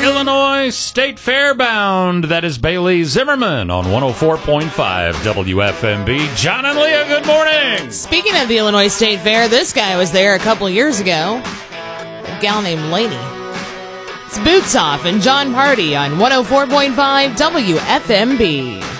Illinois State Fair bound. That is Bailey Zimmerman on 104.5 WFMB. John and Leah, good morning. Speaking of the Illinois State Fair, this guy was there a couple years ago. A gal named Lainey. It's Boots Off and John Party on 104.5 WFMB.